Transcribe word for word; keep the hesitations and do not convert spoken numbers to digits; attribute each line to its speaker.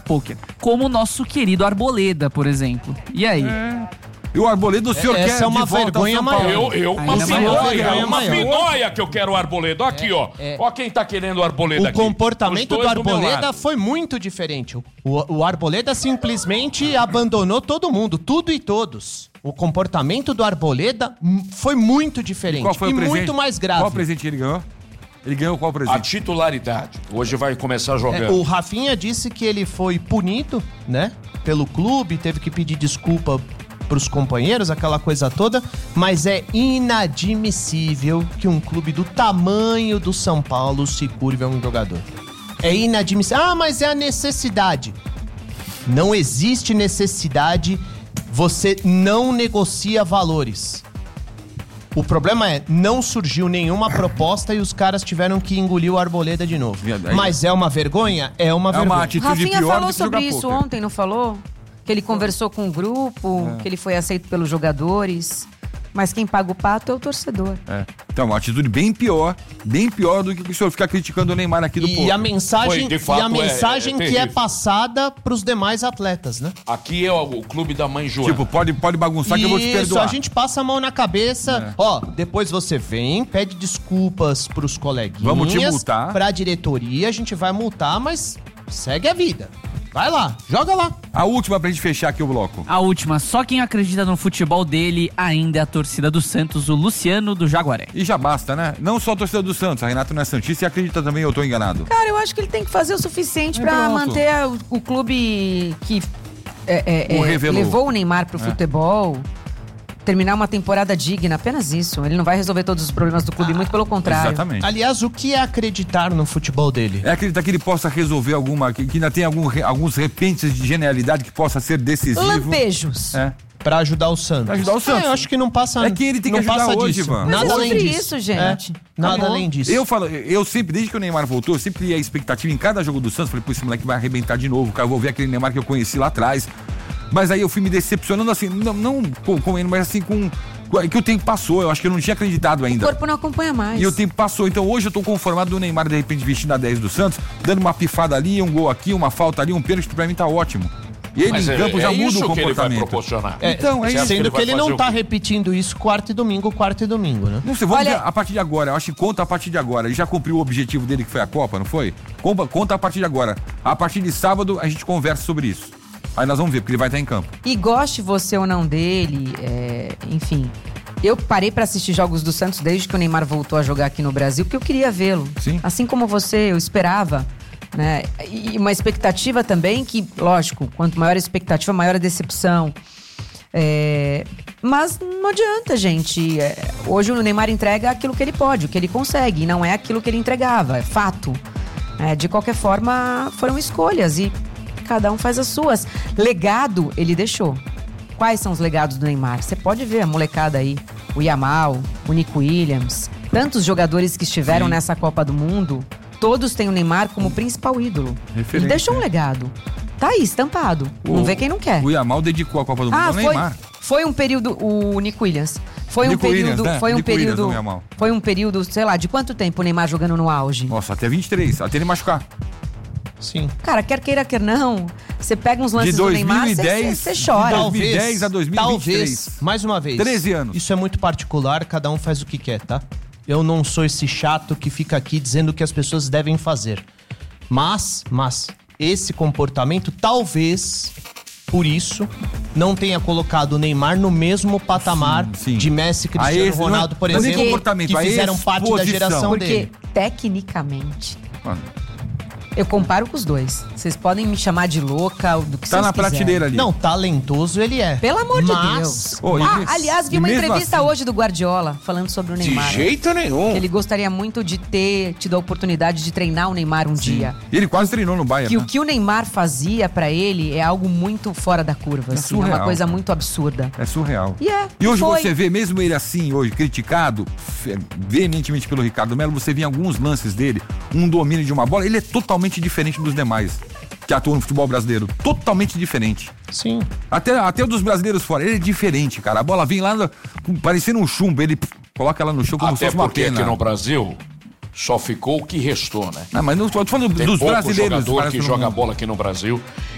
Speaker 1: pôquer. Como o nosso querido Arboleda, por exemplo. E aí?
Speaker 2: É. E o Arboleda, o senhor
Speaker 3: Essa
Speaker 2: quer
Speaker 3: é uma
Speaker 2: de volta
Speaker 3: vergonha
Speaker 2: ao São Paulo?
Speaker 3: maior.
Speaker 4: Eu, eu, uma
Speaker 1: Ainda
Speaker 4: pinóia,
Speaker 3: maior.
Speaker 4: uma
Speaker 3: maior.
Speaker 4: pinóia que eu quero o Arboleda. Ó aqui, ó.
Speaker 3: É, é.
Speaker 4: Ó quem tá querendo o Arboleda
Speaker 3: O
Speaker 4: aqui.
Speaker 3: comportamento
Speaker 4: Os
Speaker 3: do
Speaker 4: dois meu
Speaker 3: Arboleda
Speaker 4: lado.
Speaker 3: foi muito diferente. O, o Arboleda simplesmente abandonou todo mundo, tudo e todos. O comportamento do Arboleda hum, foi muito diferente
Speaker 2: Qual foi
Speaker 3: e
Speaker 2: o presente?
Speaker 3: muito mais grave.
Speaker 2: Qual presente ele ganhou? Ele ganhou qual
Speaker 4: A
Speaker 2: presente?
Speaker 4: titularidade. Hoje vai começar jogando.
Speaker 3: É, o Rafinha disse que ele foi punido, né, pelo clube, teve que pedir desculpa pros companheiros, aquela coisa toda, mas é inadmissível que um clube do tamanho do São Paulo se curve a um jogador. É inadmissível. Ah, mas é a necessidade. Não existe necessidade, você não negocia valores. O problema é, não surgiu nenhuma proposta e os caras tiveram que engolir o Arboleda de novo.
Speaker 2: Verdade.
Speaker 3: Mas é uma vergonha? É uma
Speaker 2: É
Speaker 3: vergonha.
Speaker 2: uma atitude
Speaker 5: Rafinha
Speaker 2: pior
Speaker 5: falou
Speaker 2: do que
Speaker 5: sobre
Speaker 2: jogar
Speaker 5: isso
Speaker 2: pôquer.
Speaker 5: ontem, não falou? Que ele conversou com o grupo,
Speaker 2: É.
Speaker 5: que ele foi aceito pelos jogadores. Mas quem paga o pato é o torcedor.
Speaker 2: É. Então, uma atitude bem pior, bem pior do que o senhor ficar criticando o Neymar aqui do
Speaker 3: E
Speaker 2: povo.
Speaker 3: a mensagem,
Speaker 4: Foi, de fato,
Speaker 3: e a
Speaker 4: é-
Speaker 3: mensagem
Speaker 4: é
Speaker 3: que é
Speaker 4: terrível.
Speaker 3: passada pros demais atletas, né?
Speaker 4: Aqui é o, o clube da mãe Joana.
Speaker 2: Tipo, pode, pode bagunçar que eu vou te
Speaker 3: Isso,
Speaker 2: perdoar.
Speaker 3: a gente passa a mão na cabeça.
Speaker 2: É.
Speaker 3: Ó, depois você vem, pede desculpas pros coleguinhas.
Speaker 2: Vamos te multar.
Speaker 3: Pra diretoria, a gente vai multar, mas segue a vida. Vai lá, joga lá.
Speaker 2: A última pra gente fechar aqui o bloco.
Speaker 1: A última, só quem acredita no futebol dele ainda é a torcida do Santos, o Luciano do Jaguaré.
Speaker 2: E já basta, né? Não só a torcida do Santos, a Renata não é santista e acredita também, eu tô enganado.
Speaker 5: Cara, eu acho que ele tem que fazer o suficiente
Speaker 2: É,
Speaker 5: pra
Speaker 2: pronto.
Speaker 5: manter o, o clube que é, é,
Speaker 2: O
Speaker 5: é,
Speaker 2: revelou.
Speaker 5: levou o Neymar pro
Speaker 2: É.
Speaker 5: futebol. Terminar uma temporada digna, apenas isso. Ele não vai resolver todos os problemas do clube, muito pelo contrário.
Speaker 2: Exatamente.
Speaker 3: Aliás, o que é acreditar no futebol dele?
Speaker 2: É acreditar que ele possa resolver alguma, que, que ainda tem algum, re- alguns repentes de genialidade que possa ser decisivo.
Speaker 5: Lampejos.
Speaker 2: É.
Speaker 3: Pra ajudar o Santos.
Speaker 2: Pra ajudar o Santos.
Speaker 3: É, eu acho que não passa.
Speaker 2: É que ele tem que
Speaker 3: não
Speaker 2: ajudar
Speaker 3: passa
Speaker 2: hoje,
Speaker 3: disso.
Speaker 2: Ivan.
Speaker 5: Mas
Speaker 3: Nada
Speaker 5: é
Speaker 3: além
Speaker 5: sobre
Speaker 3: disso.
Speaker 5: isso, gente.
Speaker 3: É, nada
Speaker 5: Acabou.
Speaker 3: além disso.
Speaker 2: Eu falo, eu sempre, desde que o Neymar voltou, eu sempre criei a expectativa em cada jogo do Santos, falei, pô, esse moleque vai arrebentar de novo, cara, eu vou ver aquele Neymar que eu conheci lá atrás. Mas aí eu fui me decepcionando assim, não, não com, com ele, mas assim com, com que o tempo passou, eu acho que eu não tinha acreditado
Speaker 5: O
Speaker 2: ainda.
Speaker 5: corpo não acompanha mais.
Speaker 2: E o tempo passou, então hoje eu tô conformado do Neymar de repente vestindo a dez do Santos, dando uma pifada ali, um gol aqui, uma falta ali, um pênalti, pra mim tá ótimo. E ele
Speaker 4: Mas
Speaker 2: em
Speaker 4: é,
Speaker 2: campo já
Speaker 4: é
Speaker 2: muda
Speaker 4: isso
Speaker 2: o
Speaker 4: que ele vai
Speaker 2: comportamento.
Speaker 4: proporcionar.
Speaker 3: É,
Speaker 2: Então, é
Speaker 4: Você
Speaker 2: isso.
Speaker 4: acha
Speaker 3: Sendo que
Speaker 4: vai
Speaker 3: ele
Speaker 4: fazer
Speaker 3: não
Speaker 4: o
Speaker 3: tá
Speaker 4: quê?
Speaker 3: repetindo isso quarta e domingo, quarta e domingo, né?
Speaker 2: Não sei, vamos
Speaker 5: Olha-
Speaker 2: ver a partir de agora. Eu acho que conta a partir de agora. Ele já cumpriu o objetivo dele, que foi a Copa, não foi? Conta, conta a partir de agora. A partir de sábado, a gente conversa sobre isso. Aí nós vamos ver, porque ele vai estar em campo.
Speaker 5: E goste você ou não dele, é, enfim. Eu parei pra assistir jogos do Santos desde que o Neymar voltou a jogar aqui no Brasil, porque eu queria vê-lo.
Speaker 2: Sim.
Speaker 5: Assim como você, eu esperava, né? E uma expectativa também que, lógico, quanto maior a expectativa, maior a decepção. É, mas não adianta, gente. É, hoje o Neymar entrega aquilo que ele pode, o que ele consegue, e não é aquilo que ele entregava, é fato. É, de qualquer forma, foram escolhas e cada um faz as suas. Legado ele deixou. Quais são os legados do Neymar? Você pode ver a molecada aí, o Yamal, o Nico Williams, tantos jogadores que estiveram
Speaker 2: Sim.
Speaker 5: nessa Copa do Mundo, todos têm o Neymar como principal ídolo.
Speaker 2: Referência,
Speaker 5: Ele deixou um
Speaker 2: é.
Speaker 5: legado. Tá aí, estampado. Não vê quem não quer.
Speaker 2: O Yamal dedicou a Copa do Mundo
Speaker 5: Ah,
Speaker 2: ao
Speaker 5: foi,
Speaker 2: Neymar.
Speaker 5: foi um período, o Nico Williams. Foi um
Speaker 2: Nico
Speaker 5: período,
Speaker 2: Williams, né?
Speaker 5: foi um
Speaker 2: Nico Williams,
Speaker 5: período,
Speaker 2: não Yamal.
Speaker 5: foi um período, sei lá, de quanto tempo o Neymar jogando no auge?
Speaker 2: Nossa, até vinte e três, até ele machucar.
Speaker 3: Sim.
Speaker 5: Cara, quer queira, quer não, você pega uns lances
Speaker 2: De
Speaker 5: do Neymar,
Speaker 2: dois mil e dez,
Speaker 5: você chora.
Speaker 2: de dois mil e dez a dois mil e vinte e três.
Speaker 3: Talvez, mais uma vez.
Speaker 2: treze anos.
Speaker 3: Isso é muito particular, cada um faz o que quer, tá? Eu não sou esse chato que fica aqui dizendo o que as pessoas devem fazer. Mas, mas, esse comportamento talvez, por isso, não tenha colocado o Neymar no mesmo patamar
Speaker 2: Sim, sim.
Speaker 3: de Messi,
Speaker 2: A
Speaker 3: Cristiano
Speaker 2: esse- não é-
Speaker 3: Ronaldo, por
Speaker 2: não é nem
Speaker 3: exemplo,
Speaker 2: comportamento,
Speaker 3: que
Speaker 2: a
Speaker 3: fizeram parte da
Speaker 2: exposição.
Speaker 3: geração
Speaker 5: Porque,
Speaker 3: dele.
Speaker 5: tecnicamente,
Speaker 2: Mano,
Speaker 5: eu comparo com os dois. Vocês podem me chamar de louca, do que
Speaker 2: tá
Speaker 5: vocês
Speaker 2: na
Speaker 5: quiserem.
Speaker 2: prateleira ali.
Speaker 3: Não, talentoso ele é.
Speaker 5: Pelo amor de
Speaker 3: Mas-
Speaker 5: Deus.
Speaker 2: Ô, e
Speaker 5: ah,
Speaker 2: mesmo-
Speaker 5: aliás, vi
Speaker 2: e
Speaker 5: uma
Speaker 2: mesmo
Speaker 5: entrevista
Speaker 2: assim-
Speaker 5: hoje do Guardiola falando sobre o
Speaker 4: De
Speaker 5: Neymar.
Speaker 4: jeito nenhum.
Speaker 5: Que ele gostaria muito de ter tido a oportunidade de treinar o Neymar um dia.
Speaker 2: E ele quase treinou no Bayern.
Speaker 5: Que
Speaker 2: né?
Speaker 5: o que o Neymar fazia pra ele é algo muito fora da curva, assim, é uma
Speaker 2: surreal,
Speaker 5: coisa
Speaker 2: cara.
Speaker 5: muito absurda.
Speaker 2: É surreal.
Speaker 5: E é,
Speaker 2: E hoje
Speaker 5: foi.
Speaker 2: você vê, mesmo ele assim, hoje, criticado fe- veementemente pelo Ricardo Melo, você vê em alguns lances dele, um domínio de uma bola, ele é totalmente diferente dos demais que atuam no futebol brasileiro. Totalmente diferente.
Speaker 3: Sim.
Speaker 2: Até, até o dos brasileiros fora, ele é diferente, cara. A bola vem lá, no- com- parecendo um chumbo, ele pff, coloca ela no chão como se
Speaker 4: Até
Speaker 2: fosse uma
Speaker 4: porque
Speaker 2: pena.
Speaker 4: aqui no Brasil só ficou o que restou, né?
Speaker 2: Não, mas não tô falando
Speaker 4: Tem
Speaker 2: dos
Speaker 4: pouco
Speaker 2: brasileiros.
Speaker 4: jogador
Speaker 2: parece
Speaker 4: que
Speaker 2: no
Speaker 4: joga
Speaker 2: mundo.
Speaker 4: bola aqui no Brasil.